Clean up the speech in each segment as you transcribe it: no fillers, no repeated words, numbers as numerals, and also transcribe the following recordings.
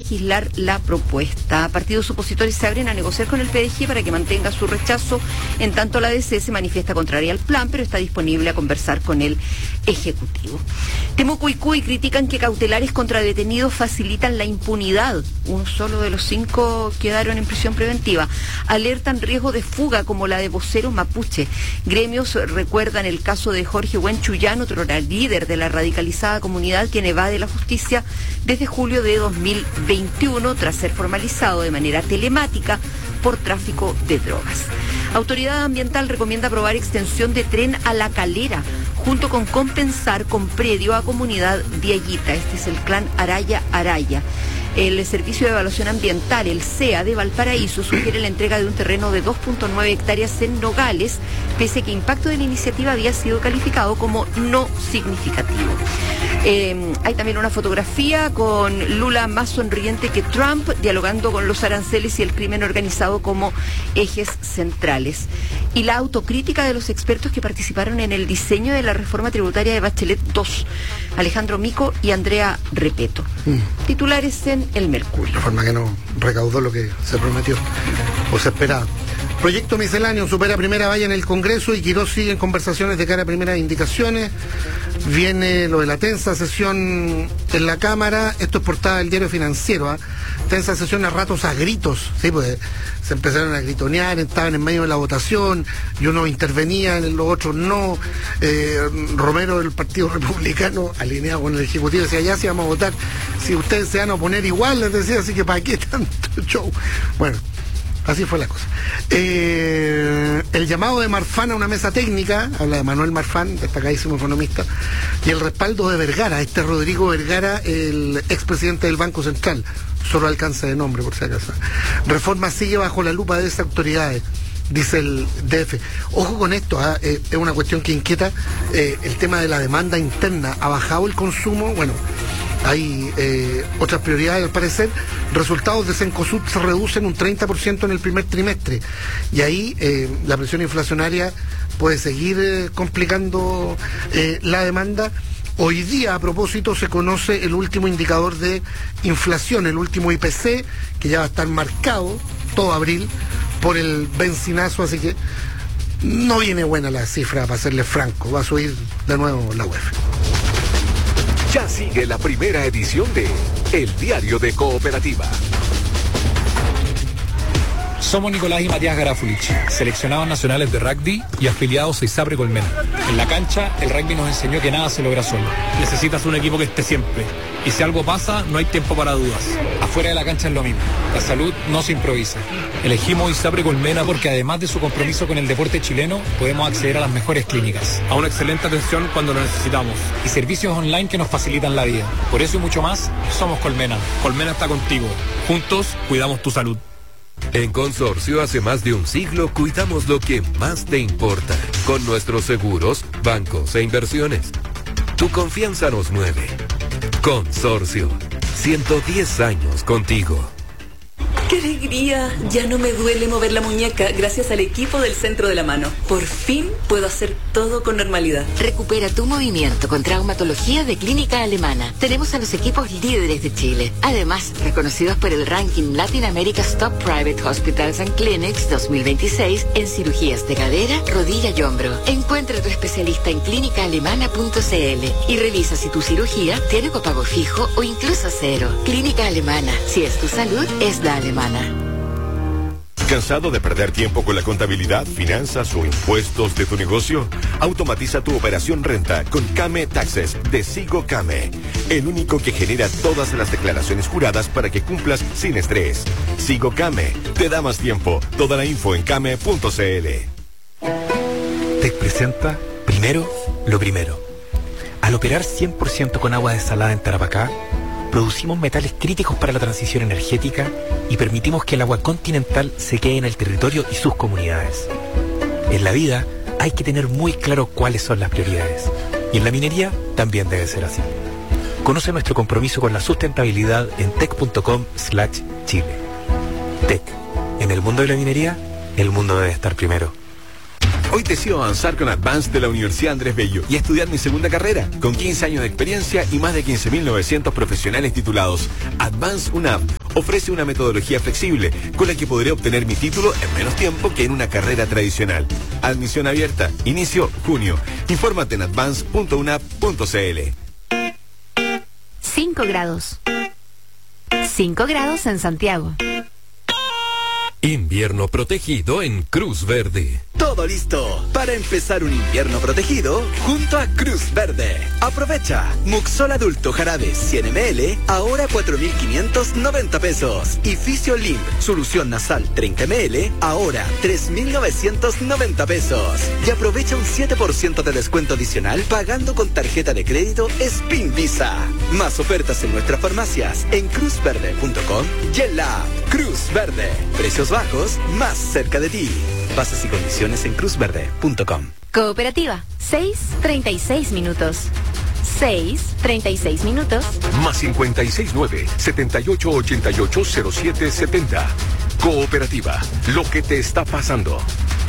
legislar la propuesta. Partidos opositores se abren a negociar con el PDG para que mantenga su rechazo. En tanto, la DC se manifiesta contraria al plan, pero está disponible a conversar con el Ejecutivo. Temuco y Cuy critican que cautelares contra detenidos facilitan la impunidad. Uno solo de los 5 quedaron en prisión preventiva. Alertan riesgo de fuga como la de vocero mapuche. Gremios recuerdan el caso de Jorge Huenchuyán, otro líder de la radicalizada comunidad, quien evade la justicia desde julio de 2021 tras ser formalizado de manera telemática por tráfico de drogas. Autoridad Ambiental recomienda aprobar extensión de tren a La Calera, junto con compensar con predio a comunidad Diaguita. Este es el clan Araya Araya. El Servicio de Evaluación Ambiental, el CEA de Valparaíso, sugiere la entrega de un terreno de 2.9 hectáreas en Nogales, pese a que el impacto de la iniciativa había sido calificado como no significativo. Hay también una fotografía con Lula más sonriente que Trump, dialogando con los aranceles y el crimen organizado como ejes centrales. Y la autocrítica de los expertos que participaron en el diseño de la reforma tributaria de Bachelet II, Alejandro Mico y Andrea Repeto. Titulares en El Mercurio. De forma que no recaudó lo que se prometió o se esperaba. Proyecto misceláneo supera primera valla en el Congreso y Quirós sigue en conversaciones de cara a primeras indicaciones. Viene lo de la tensa sesión en la Cámara. Esto es portada del Diario Financiero. Tensa sesión a ratos a gritos. Sí, pues se empezaron a gritonear, estaban en medio de la votación y unos intervenían, los otros no. Romero del Partido Republicano, alineado con el Ejecutivo, decía, ya sí vamos a votar. Si ustedes se van a oponer igual, les decía, así que ¿para qué tanto show? Bueno. Así fue la cosa. El llamado de Marfan a una mesa técnica, habla de Manuel Marfan, destacadísimo economista, y el respaldo de Vergara, Rodrigo Vergara, el expresidente del Banco Central, solo alcanza de nombre por si acaso. Reforma sigue bajo la lupa de esas autoridades, dice el DF. Ojo con esto, es una cuestión que inquieta, el tema de la demanda interna. ¿Ha bajado el consumo? Bueno, hay otras prioridades al parecer. Resultados de Cencosud se reducen un 30% en el primer trimestre y ahí la presión inflacionaria puede seguir complicando la demanda. Hoy día, a propósito, se conoce el último indicador de inflación, el último IPC, que ya va a estar marcado todo abril por el benzinazo, así que no viene buena la cifra, para serle franco. Va a subir de nuevo la UEF. Ya sigue la primera edición de El Diario de Cooperativa. Somos Nicolás y Matías Garafulich, seleccionados nacionales de rugby y afiliados a ISAPRE Colmena. En la cancha, el rugby nos enseñó que nada se logra solo. Necesitas un equipo que esté siempre. Y si algo pasa, no hay tiempo para dudas. Afuera de la cancha es lo mismo. La salud no se improvisa. Elegimos ISAPRE Colmena porque además de su compromiso con el deporte chileno, podemos acceder a las mejores clínicas, a una excelente atención cuando lo necesitamos y servicios online que nos facilitan la vida. Por eso y mucho más, somos Colmena. Colmena está contigo. Juntos, cuidamos tu salud. En Consorcio, hace más de un siglo, cuidamos lo que más te importa. Con nuestros seguros, bancos e inversiones. Tu confianza nos mueve. Consorcio, 110 años contigo. ¡Qué alegría! Ya no me duele mover la muñeca gracias al equipo del Centro de la Mano. Por fin puedo hacer todo con normalidad. Recupera tu movimiento con traumatología de Clínica Alemana. Tenemos a los equipos líderes de Chile. Además, reconocidos por el ranking Latin America's Top Private Hospitals and Clinics 2026 en cirugías de cadera, rodilla y hombro. Encuentra a tu especialista en clínicaalemana.cl y revisa si tu cirugía tiene copago fijo o incluso cero. Clínica Alemana. Si es tu salud, es la alemana. ¿Cansado de perder tiempo con la contabilidad, finanzas o impuestos de tu negocio? Automatiza tu operación renta con Came Taxes de Sigo Came, el único que genera todas las declaraciones juradas para que cumplas sin estrés. Sigo Came te da más tiempo. Toda la info en came.cl. TEC presenta Primero lo Primero. Al operar 100% con agua desalada en Tarapacá, producimos metales críticos para la transición energética y permitimos que el agua continental se quede en el territorio y sus comunidades. En la vida hay que tener muy claro cuáles son las prioridades. Y en la minería también debe ser así. Conoce nuestro compromiso con la sustentabilidad en tec.com/Chile. TEC. En el mundo de la minería, el mundo debe estar primero. Hoy decido avanzar con Advance de la Universidad Andrés Bello y estudiar mi segunda carrera, con 15 años de experiencia y más de 15.900 profesionales titulados. Advance UNAV ofrece una metodología flexible con la que podré obtener mi título en menos tiempo que en una carrera tradicional. Admisión abierta. Inicio junio. Infórmate en advance.unap.cl. 5 grados. 5 grados en Santiago. Invierno protegido en Cruz Verde. Todo listo para empezar un invierno protegido junto a Cruz Verde. Aprovecha Muxol adulto jarabe 100 ml, ahora 4.590 pesos. Y Fisiolink solución nasal 30 ml, ahora 3.990 pesos. Y aprovecha un 7% de descuento adicional pagando con tarjeta de crédito Spin Visa. Más ofertas en nuestras farmacias en cruzverde.com y en la app Cruz Verde. Precios bajos, más cerca de ti. Bases y condiciones en cruzverde.com. Cooperativa, 6:36 minutos. 6:36 minutos. Más 569-7888-0770. Cooperativa, lo que te está pasando.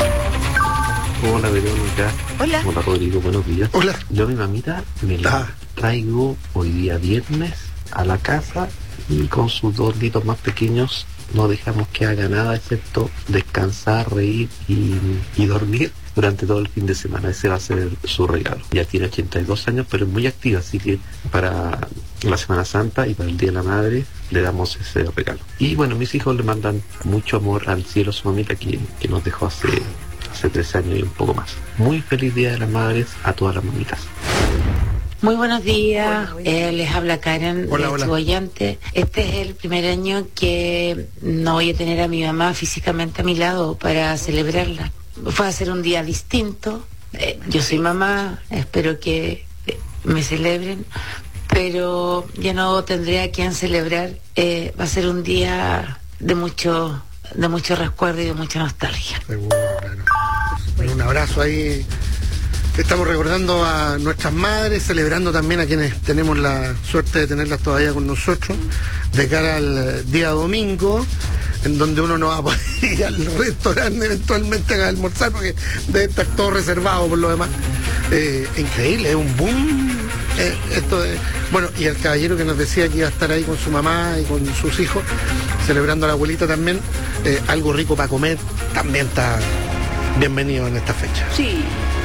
Hola, Verónica. Hola. Hola, Rodrigo, buenos días. Hola. Yo a mi mamita me la traigo hoy día viernes a la casa y con sus 2 niños más pequeños no dejamos que haga nada excepto descansar, reír y dormir durante todo el fin de semana. Ese va a ser su regalo. Ya tiene 82 años, pero es muy activa, así que para la Semana Santa y para el Día de la Madre le damos ese regalo. Y bueno, mis hijos le mandan mucho amor al cielo a su mamita que nos dejó hace 3 años y un poco más. Muy feliz Día de las Madres a todas las mamitas. Muy buenos días, les habla Karen hola, de Chihuayante. Este es el primer año que no voy a tener a mi mamá físicamente a mi lado para celebrarla. Fue a ser un día distinto. Yo soy mamá, espero que me celebren, pero ya no tendré a quien celebrar. Va a ser un día de mucho recuerdo y de mucha nostalgia. Seguro, claro. Un abrazo ahí. Estamos recordando a nuestras madres, celebrando también a quienes tenemos la suerte de tenerlas todavía con nosotros, de cara al día domingo, en donde uno no va a poder ir al restaurante eventualmente a almorzar, porque debe estar todo reservado por lo demás. Increíble, es un boom. Esto de... Bueno, y el caballero que nos decía que iba a estar ahí con su mamá y con sus hijos, celebrando a la abuelita también, algo rico para comer, también está bienvenido en esta fecha. Sí, sí.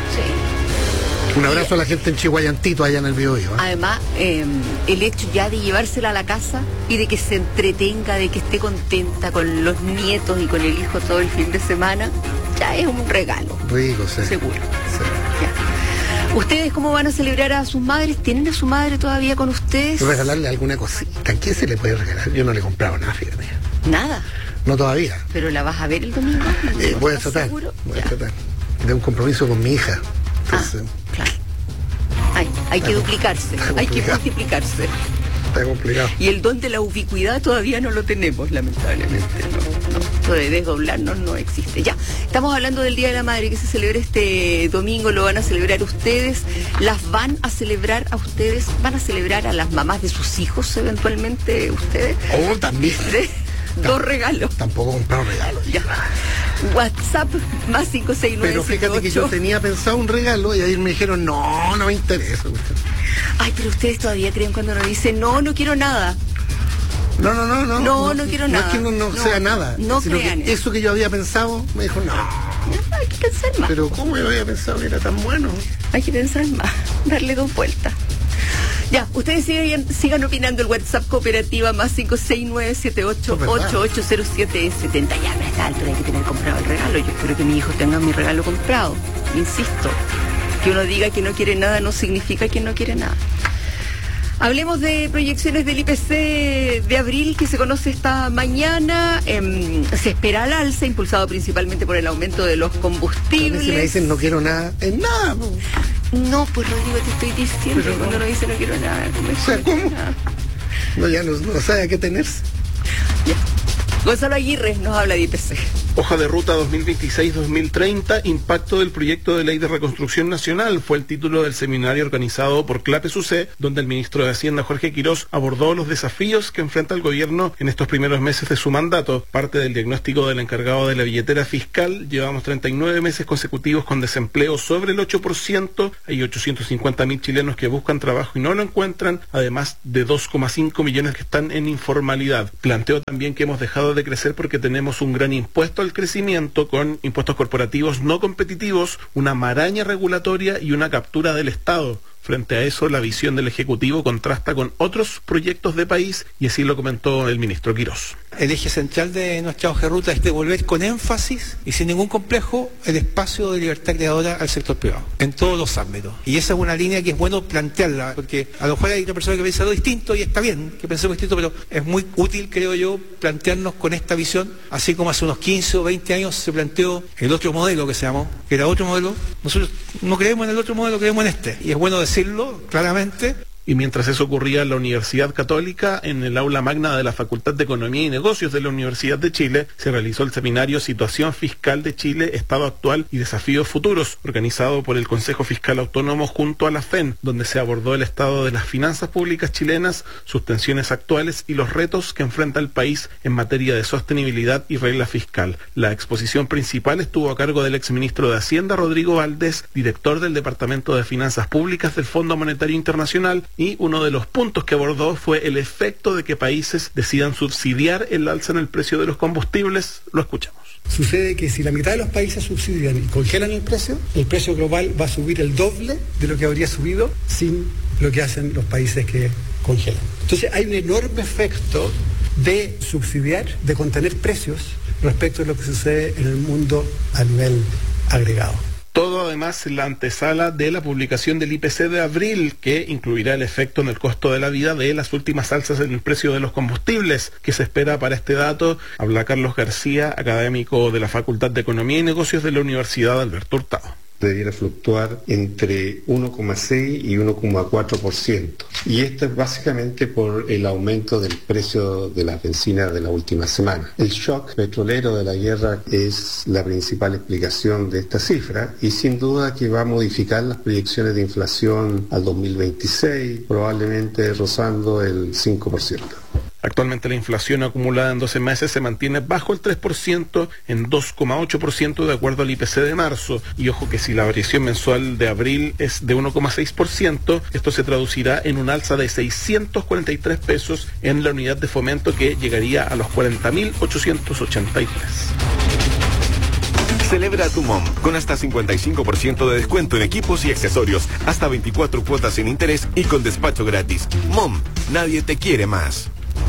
Un abrazo a la gente en Chihuayantito, allá en el Biobío. Además, el hecho ya de llevársela a la casa y de que se entretenga, de que esté contenta con los nietos y con el hijo todo el fin de semana, ya es un regalo. Rico, sí. Seguro. Sí. Ya. ¿Ustedes cómo van a celebrar a sus madres? ¿Tienen a su madre todavía con ustedes? Regalarle alguna cosita. ¿Qué se le puede regalar? Yo no le he comprado nada, fíjate. Nada. No todavía. ¿Pero la vas a ver el domingo? Voy a tratar. Voy a tratar. De un compromiso con mi hija. Entonces, claro. Hay que duplicarse, hay que multiplicarse. Está complicado. Y el don de la ubicuidad todavía no lo tenemos, lamentablemente. No. Esto de desdoblarnos no existe. Ya, estamos hablando del Día de la Madre que se celebra este domingo. Lo van a celebrar ustedes. ¿Las van a celebrar a ustedes? ¿Van a celebrar a las mamás de sus hijos eventualmente ustedes? Oh, también. 2 regalos. Tampoco compraron regalos. Ya. WhatsApp más 569. Pero fíjate que yo tenía pensado un regalo y ahí me dijeron, no me interesa. Ay, pero ustedes todavía creen cuando uno dice, no quiero nada. No quiero nada. No es que no sea nada. No sino crean que eso que yo había pensado, me dijo, no. Hay que pensar más. Pero ¿cómo yo había pensado que era tan bueno? Hay que pensar más, darle 2 vueltas. Ya, ustedes sigan opinando. El WhatsApp Cooperativa más 569-78880770. Ya, a esta altura hay que tener comprado el regalo. Yo espero que mi hijo tenga mi regalo comprado. Insisto, que uno diga que no quiere nada no significa que no quiere nada. Hablemos de proyecciones del IPC de abril que se conoce esta mañana. Se espera al alza, impulsado principalmente por el aumento de los combustibles. Si me dicen no quiero nada, es nada. No, pues Rodrigo, te estoy diciendo, pero cuando uno dice no quiero nada. O sea, ¿cómo? No, ya no sabe a qué tenerse. Ya. Gonzalo Aguirre nos habla de IPC. Hoja de ruta 2026-2030, impacto del proyecto de ley de reconstrucción nacional, fue el título del seminario organizado por CLAPES-UC, donde el ministro de Hacienda, Jorge Quirós, abordó los desafíos que enfrenta el gobierno en estos primeros meses de su mandato. Parte del diagnóstico del encargado de la billetera fiscal: llevamos 39 meses consecutivos con desempleo sobre el 8%, hay 850.000 chilenos que buscan trabajo y no lo encuentran, además de 2,5 millones que están en informalidad. Planteó también que hemos dejado de crecer porque tenemos un gran impuesto al crecimiento, con impuestos corporativos no competitivos, una maraña regulatoria y una captura del Estado. Frente a eso, la visión del Ejecutivo contrasta con otros proyectos de país, y así lo comentó el ministro Quirós. El eje central de nuestra hoja de ruta es devolver con énfasis y sin ningún complejo el espacio de libertad creadora al sector privado, en todos los ámbitos. Y esa es una línea que es bueno plantearla, porque a lo mejor hay una persona que piensa algo distinto, y está bien que pensemos distinto, pero es muy útil, creo yo, plantearnos con esta visión, así como hace unos 15 o 20 años se planteó el otro modelo que se llamó, que era otro modelo. Nosotros no creemos en el otro modelo, creemos en este. Y es bueno decirlo claramente. Y mientras eso ocurría en la Universidad Católica, en el aula magna de la Facultad de Economía y Negocios de la Universidad de Chile, se realizó el seminario Situación Fiscal de Chile, Estado Actual y Desafíos Futuros, organizado por el Consejo Fiscal Autónomo junto a la FEN, donde se abordó el estado de las finanzas públicas chilenas, sus tensiones actuales y los retos que enfrenta el país en materia de sostenibilidad y regla fiscal. La exposición principal estuvo a cargo del exministro de Hacienda, Rodrigo Valdés, director del Departamento de Finanzas Públicas del Fondo Monetario Internacional, y uno de los puntos que abordó fue el efecto de que países decidan subsidiar el alza en el precio de los combustibles. Lo escuchamos. Sucede que si la mitad de los países subsidian y congelan el precio global va a subir el doble de lo que habría subido sin lo que hacen los países que congelan. Entonces hay un enorme efecto de subsidiar, de contener precios respecto a lo que sucede en el mundo a nivel agregado. Todo además en la antesala de la publicación del IPC de abril, que incluirá el efecto en el costo de la vida de las últimas alzas en el precio de los combustibles. ¿Qué se espera para este dato? Habla Carlos García, académico de la Facultad de Economía y Negocios de la Universidad Alberto Hurtado. Debiera fluctuar entre 1,6 y 1,4%. Y esto es básicamente por el aumento del precio de la benzina de la última semana. El shock petrolero de la guerra es la principal explicación de esta cifra, y sin duda que va a modificar las proyecciones de inflación al 2026, probablemente rozando el 5%. Actualmente la inflación acumulada en 12 meses se mantiene bajo el 3%, en 2,8% de acuerdo al IPC de marzo. Y ojo que si la variación mensual de abril es de 1,6%, esto se traducirá en un alza de 643 pesos en la unidad de fomento, que llegaría a los 40.883. Celebra tu MOM con hasta 55% de descuento en equipos y accesorios, hasta 24 cuotas sin interés y con despacho gratis. MOM, nadie te quiere más.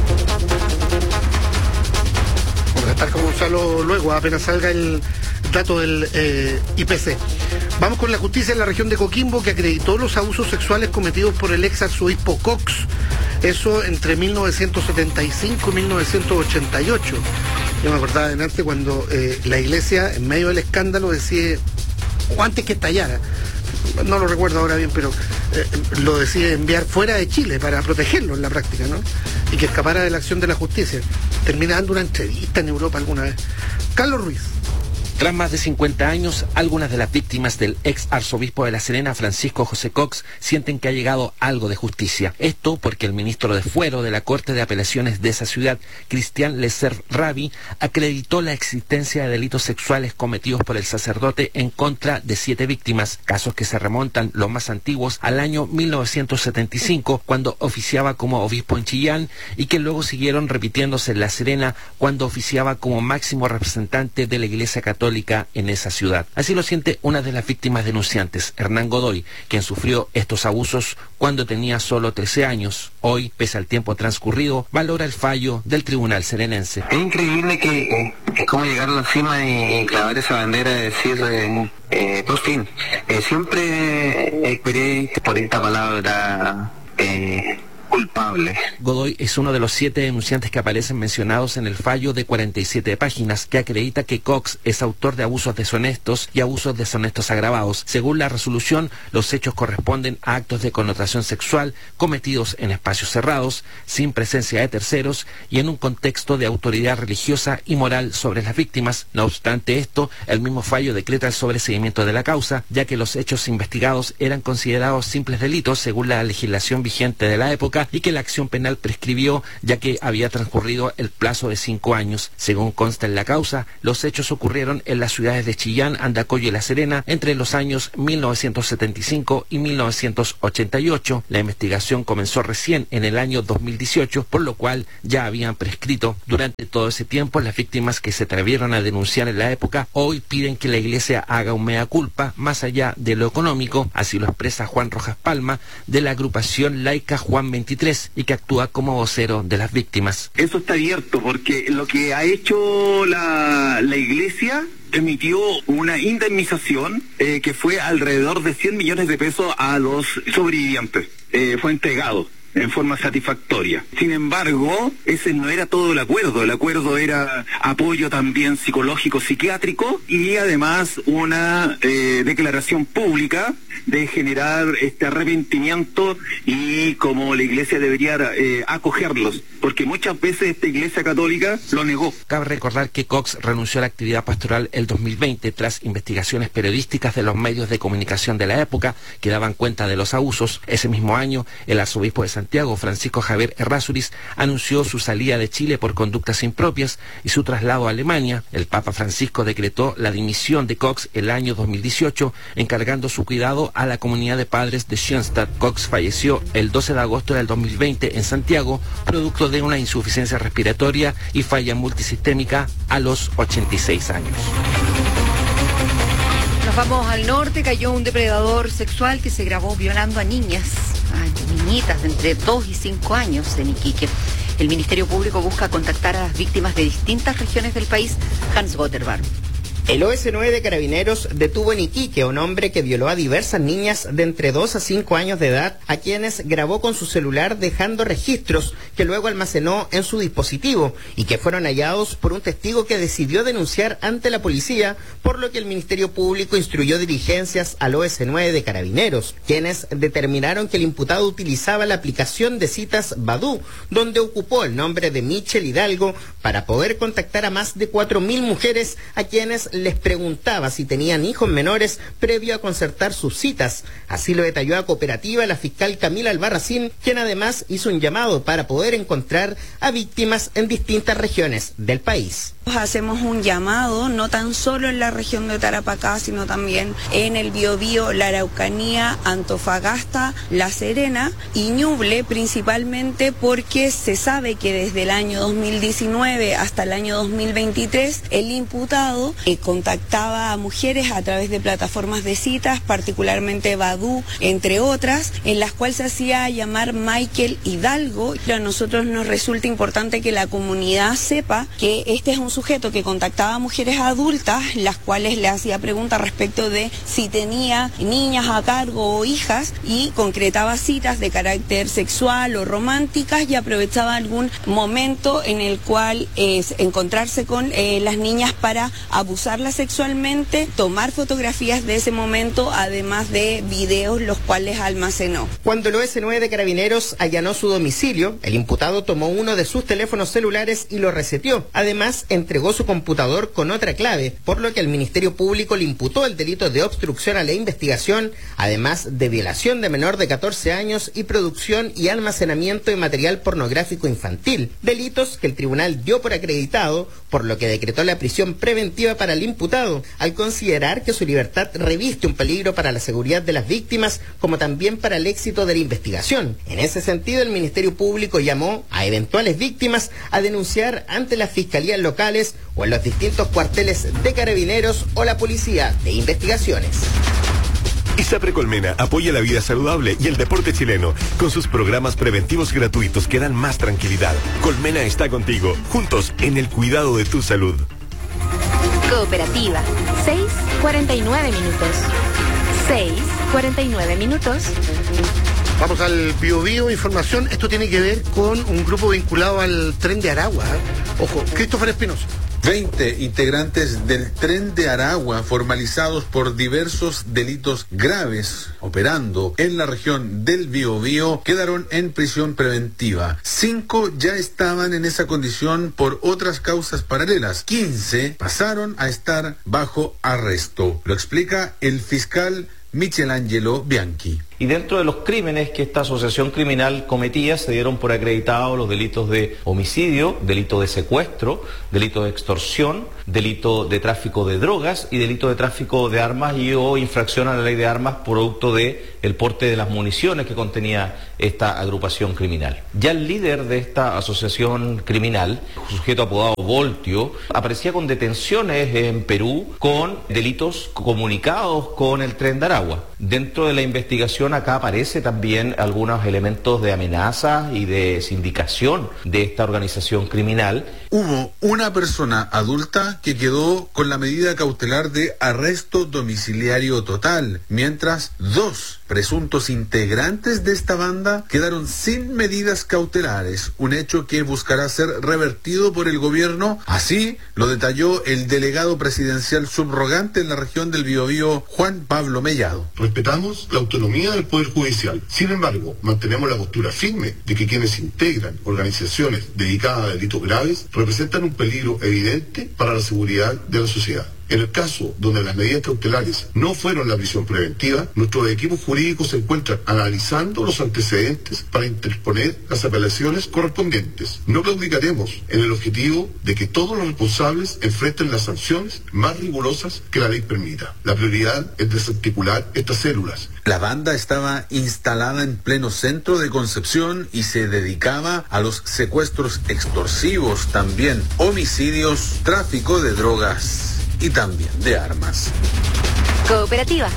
Vamos a estar con Gonzalo luego, apenas salga el dato del IPC. Vamos con la justicia en la región de Coquimbo, que acreditó los abusos sexuales cometidos por el ex arzobispo Cox. Eso entre 1975 y 1988. Yo me acordaba de antes cuando la iglesia, en medio del escándalo, decide, o antes que estallara, no lo recuerdo ahora bien, pero lo decide enviar fuera de Chile para protegerlo en la práctica, ¿no? Y que escapara de la acción de la justicia. Termina dando una entrevista en Europa alguna vez. Carlos Ruiz. Tras más de 50 años, algunas de las víctimas del ex arzobispo de La Serena, Francisco José Cox, sienten que ha llegado algo de justicia. Esto porque el ministro de Fuero de la Corte de Apelaciones de esa ciudad, Cristian Lecer Rabi, acreditó la existencia de delitos sexuales cometidos por el sacerdote en contra de 7 víctimas, casos que se remontan, los más antiguos, al año 1975, cuando oficiaba como obispo en Chillán, y que luego siguieron repitiéndose en La Serena, cuando oficiaba como máximo representante de la Iglesia Católica en esa ciudad. Así lo siente una de las víctimas denunciantes, Hernán Godoy, quien sufrió estos abusos cuando tenía solo 13 años. Hoy, pese al tiempo transcurrido, valora el fallo del tribunal serenense. Es increíble que cómo llegar a la cima y clavar esa bandera de decir por fin. Siempre esperé por esta palabra culpable. Godoy es uno de los 7 denunciantes que aparecen mencionados en el fallo de 47 páginas que acredita que Cox es autor de abusos deshonestos y abusos deshonestos agravados. Según la resolución, los hechos corresponden a actos de connotación sexual cometidos en espacios cerrados, sin presencia de terceros y en un contexto de autoridad religiosa y moral sobre las víctimas. No obstante esto, el mismo fallo decreta el sobreseimiento de la causa, ya que los hechos investigados eran considerados simples delitos según la legislación vigente de la época y que la acción penal prescribió, ya que había transcurrido el plazo de 5 años. Según consta en la causa, los hechos ocurrieron en las ciudades de Chillán, Andacollo y La Serena entre los años 1975 y 1988. La investigación comenzó recién en el año 2018, por lo cual ya habían prescrito. Durante todo ese tiempo, las víctimas que se atrevieron a denunciar en la época hoy piden que la Iglesia haga un mea culpa más allá de lo económico. Así lo expresa Juan Rojas Palma, de la agrupación laica Juan 23, y que actúa como vocero de las víctimas. Eso está abierto porque lo que ha hecho la Iglesia emitió una indemnización que fue alrededor de 100 millones de pesos a los sobrevivientes. Fue entregado en forma satisfactoria. Sin embargo, ese no era todo el acuerdo era apoyo también psicológico, psiquiátrico y además una declaración pública de generar este arrepentimiento y cómo la Iglesia debería acogerlos, porque muchas veces esta Iglesia católica lo negó. Cabe recordar que Cox renunció a la actividad pastoral el 2020 tras investigaciones periodísticas de los medios de comunicación de la época que daban cuenta de los abusos. Ese mismo año, el arzobispo de Santiago, Francisco Javier Errázuriz, anunció su salida de Chile por conductas impropias y su traslado a Alemania. El Papa Francisco decretó la dimisión de Cox el año 2018, encargando su cuidado a la comunidad de padres de Schoenstatt. Cox falleció el 12 de agosto del 2020 en Santiago, producto de una insuficiencia respiratoria y falla multisistémica a los 86 años. Nos vamos al norte. Cayó un depredador sexual que se grabó violando a niñas, a niñitas de entre 2 y 5 años en Iquique. El Ministerio Público busca contactar a las víctimas de distintas regiones del país. Hans Gotterbarm. El OS9 de Carabineros detuvo en Iquique a un hombre que violó a diversas niñas de entre 2 a 5 años de edad, a quienes grabó con su celular dejando registros que luego almacenó en su dispositivo y que fueron hallados por un testigo que decidió denunciar ante la policía, por lo que el Ministerio Público instruyó diligencias al OS9 de Carabineros, quienes determinaron que el imputado utilizaba la aplicación de citas Badoo, donde ocupó el nombre de Michelle Hidalgo para poder contactar a más de 4.000 mujeres a quienes les preguntaba si tenían hijos menores previo a concertar sus citas. Así lo detalló a Cooperativa la fiscal Camila Albarracín, quien además hizo un llamado para poder encontrar a víctimas en distintas regiones del país. Hacemos un llamado no tan solo en la región de Tarapacá, sino también en el Biobío, la Araucanía, Antofagasta, La Serena y Ñuble, principalmente porque se sabe que desde el año 2019 hasta el año 2023 el imputado contactaba a mujeres a través de plataformas de citas, particularmente Badoo, entre otras, en las cuales se hacía llamar Michael Hidalgo. A nosotros nos resulta importante que la comunidad sepa que este es un sujeto que contactaba a mujeres adultas, las cuales le hacía preguntas respecto de si tenía niñas a cargo o hijas, y concretaba citas de carácter sexual o románticas, y aprovechaba algún momento en el cual encontrarse con las niñas para abusarlas sexualmente, tomar fotografías de ese momento, además de videos los cuales almacenó. Cuando el OS9 de Carabineros allanó su domicilio, el imputado tomó uno de sus teléfonos celulares y lo reseteó. Además, entregó su computador con otra clave, por lo que el Ministerio Público le imputó el delito de obstrucción a la investigación, además de violación de menor de 14 años y producción y almacenamiento de material pornográfico infantil, delitos que el tribunal dio por acreditado, por lo que decretó la prisión preventiva para el imputado, al considerar que su libertad reviste un peligro para la seguridad de las víctimas, como también para el éxito de la investigación. En ese sentido, el Ministerio Público llamó a eventuales víctimas a denunciar ante las fiscalías locales o en los distintos cuarteles de Carabineros o la Policía de Investigaciones. ISAPRE Colmena apoya la vida saludable y el deporte chileno con sus programas preventivos gratuitos que dan más tranquilidad. Colmena está contigo, juntos en el cuidado de tu salud. Cooperativa, 6:49 minutos. 6:49 minutos. Vamos al Biobío, información. Esto tiene que ver con un grupo vinculado al Tren de Aragua. Ojo, Christopher Espinosa. 20 integrantes del Tren de Aragua, formalizados por diversos delitos graves operando en la región del Biobío, quedaron en prisión preventiva. 5 ya estaban en esa condición por otras causas paralelas. 15 pasaron a estar bajo arresto. Lo explica el fiscal Michelangelo Bianchi. Y dentro de los crímenes que esta asociación criminal cometía, se dieron por acreditados los delitos de homicidio, delito de secuestro, delito de extorsión, delito de tráfico de drogas y delito de tráfico de armas y o infracción a la ley de armas producto de el porte de las municiones que contenía esta agrupación criminal. Ya el líder de esta asociación criminal, sujeto apodado Voltio, aparecía con detenciones en Perú con delitos comunicados con el Tren de Aragua. Dentro de la investigación acá aparece también algunos elementos de amenaza y de sindicación de esta organización criminal. Hubo una persona adulta que quedó con la medida cautelar de arresto domiciliario total, mientras 2 presuntos integrantes de esta banda quedaron sin medidas cautelares, un hecho que buscará ser revertido por el gobierno. Así lo detalló el delegado presidencial subrogante en la región del Biobío, Juan Pablo Mellado. Respetamos la autonomía del Poder Judicial. Sin embargo, mantenemos la postura firme de que quienes integran organizaciones dedicadas a delitos graves representan un peligro evidente para la seguridad de la sociedad. En el caso donde las medidas cautelares no fueron la prisión preventiva, nuestros equipos jurídicos se encuentran analizando los antecedentes para interponer las apelaciones correspondientes. No claudicaremos en el objetivo de que todos los responsables enfrenten las sanciones más rigurosas que la ley permita. La prioridad es desarticular estas células. La banda estaba instalada en pleno centro de Concepción y se dedicaba a los secuestros extorsivos, también homicidios, tráfico de drogas y también de armas. Cooperativa,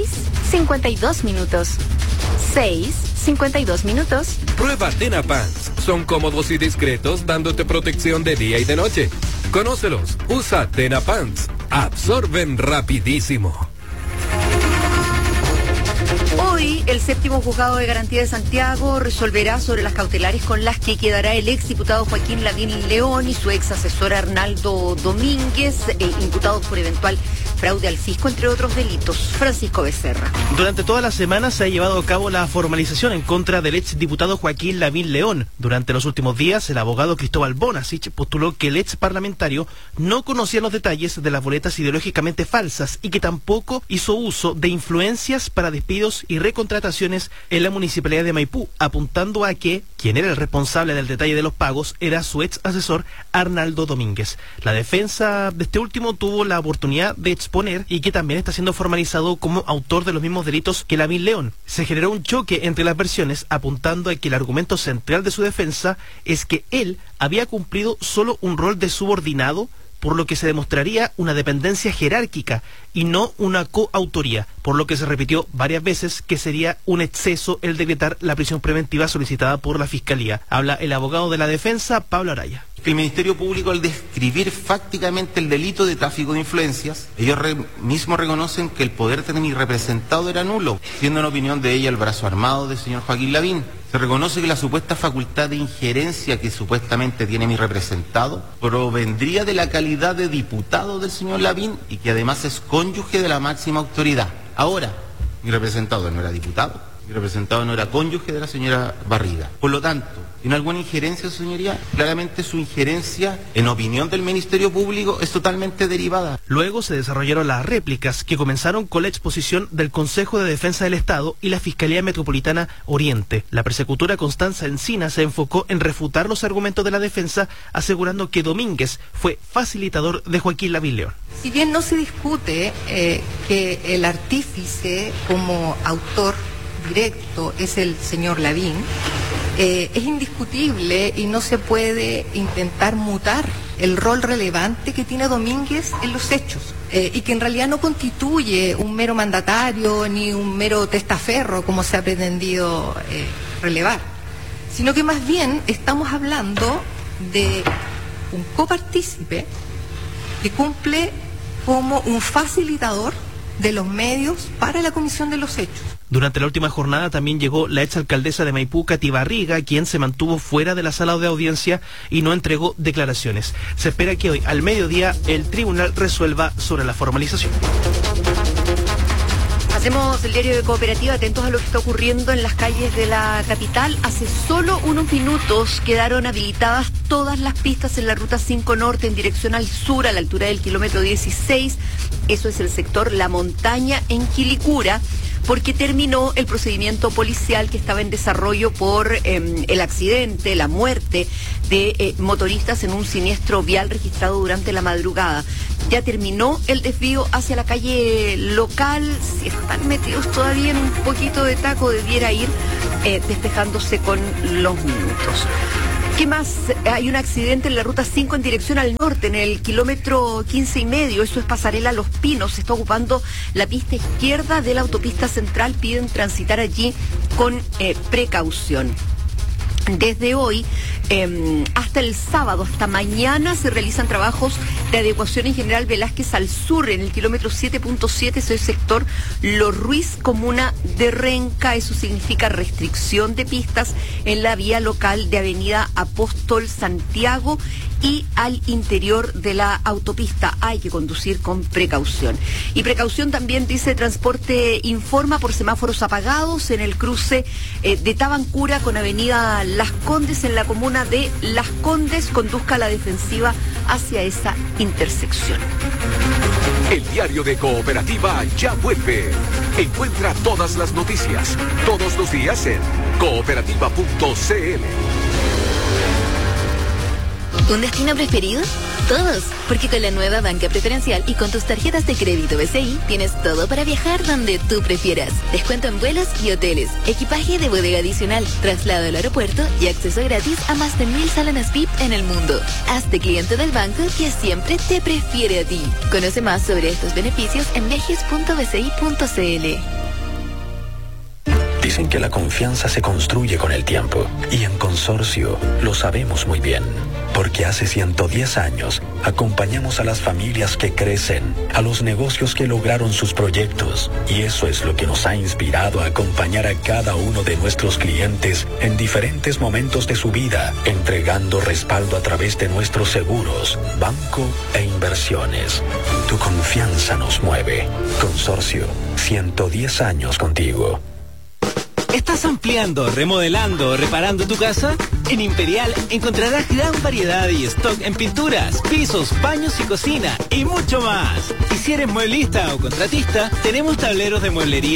6:52 minutos. 6:52 minutos. Prueba Tena Pants. Son cómodos y discretos, dándote protección de día y de noche. Conócelos. Usa Tena Pants. Absorben rapidísimo. Hoy, el 7º Juzgado de Garantía de Santiago resolverá sobre las cautelares con las que quedará el exdiputado Joaquín Lavín León y su ex asesor Arnaldo Domínguez, imputados por eventual fraude al fisco, entre otros delitos. Francisco Becerra. Durante toda la semana se ha llevado a cabo la formalización en contra del exdiputado Joaquín Lavín León. Durante los últimos días, el abogado Cristóbal Bonasich postuló que el ex parlamentario no conocía los detalles de las boletas ideológicamente falsas y que tampoco hizo uso de influencias para despidos y recontrataciones en la municipalidad de Maipú, apuntando a que quien era el responsable del detalle de los pagos era su ex asesor Arnaldo Domínguez. La defensa de este último tuvo la oportunidad de exponer y que también está siendo formalizado como autor de los mismos delitos que Lavín León. Se generó un choque entre las versiones, apuntando a que el argumento central de su defensa es que él había cumplido solo un rol de subordinado, por lo que se demostraría una dependencia jerárquica y no una coautoría, por lo que se repitió varias veces que sería un exceso el decretar la prisión preventiva solicitada por la Fiscalía. Habla el abogado de la defensa, Pablo Araya. El Ministerio Público, al describir fácticamente el delito de tráfico de influencias, ellos mismos reconocen que el poder de mi representado era nulo, siendo en opinión de ella el brazo armado del señor Joaquín Lavín. Se reconoce que la supuesta facultad de injerencia que supuestamente tiene mi representado provendría de la calidad de diputado del señor Lavín y que además es cónyuge de la máxima autoridad. Ahora, mi representado no era diputado, mi representado no era cónyuge de la señora Barriga. Por lo tanto, ¿tiene alguna injerencia, señoría? Claramente su injerencia, en opinión del Ministerio Público, es totalmente derivada. Luego se desarrollaron las réplicas que comenzaron con la exposición del Consejo de Defensa del Estado y la Fiscalía Metropolitana Oriente. La persecutora Constanza Encina se enfocó en refutar los argumentos de la defensa, asegurando que Domínguez fue facilitador de Joaquín Lavín León. Si bien no se discute que el artífice como autor directo es el señor Lavín, es indiscutible y no se puede intentar mutar el rol relevante que tiene Domínguez en los hechos, y que en realidad no constituye un mero mandatario ni un mero testaferro como se ha pretendido relevar, sino que más bien estamos hablando de un copartícipe que cumple como un facilitador de los medios para la comisión de los hechos. Durante la última jornada también llegó la exalcaldesa de Maipú, Katy Barriga, quien se mantuvo fuera de la sala de audiencia y no entregó declaraciones. Se espera que hoy, al mediodía, el tribunal resuelva sobre la formalización. Hacemos el diario de Cooperativa, atentos a lo que está ocurriendo en las calles de la capital. Hace solo unos minutos quedaron habilitadas todas las pistas en la ruta 5 Norte en dirección al sur, a la altura del kilómetro 16. Eso es el sector La Montaña en Quilicura, porque terminó el procedimiento policial que estaba en desarrollo por el accidente, la muerte de motoristas en un siniestro vial registrado durante la madrugada. Ya terminó el desvío hacia la calle local. Si están metidos todavía en un poquito de taco, debiera ir despejándose con los minutos. ¿Qué más? Hay un accidente en la ruta 5 en dirección al norte, en el kilómetro 15,5. Eso es Pasarela Los Pinos. Se está ocupando la pista izquierda de la autopista central. Piden transitar allí con precaución. Desde hoy hasta el sábado, hasta mañana, se realizan trabajos de adecuación en General Velázquez al sur, en el kilómetro 7.7, ese es el sector Los Ruiz, comuna de Renca. Eso significa restricción de pistas en la vía local de Avenida Apóstol Santiago y al interior de la autopista. Hay que conducir con precaución. Y precaución también, dice Transporte Informa, por semáforos apagados en el cruce de Tabancura con Avenida Las Condes en la comuna de Las Condes. Conduzca a la defensiva hacia esa intersección. El diario de Cooperativa ya vuelve. Encuentra todas las noticias, todos los días en cooperativa.cl. ¿Un destino preferido? Todos, porque con la nueva banca preferencial y con tus tarjetas de crédito BCI tienes todo para viajar donde tú prefieras. Descuento en vuelos y hoteles, equipaje de bodega adicional, traslado al aeropuerto y acceso gratis a más de 1,000 salones VIP en el mundo. Hazte cliente del banco que siempre te prefiere a ti. Conoce más sobre estos beneficios en viajes.bci.cl. Dicen que la confianza se construye con el tiempo y en Consorcio lo sabemos muy bien, porque hace 110 años acompañamos a las familias que crecen, a los negocios que lograron sus proyectos, y eso es lo que nos ha inspirado a acompañar a cada uno de nuestros clientes en diferentes momentos de su vida, entregando respaldo a través de nuestros seguros, banco e inversiones. Tu confianza nos mueve. Consorcio, 110 años contigo. ¿Estás ampliando, remodelando o reparando tu casa? En Imperial encontrarás gran variedad y stock en pinturas, pisos, baños y cocina y mucho más. Y si eres mueblista o contratista, tenemos tableros de mueblería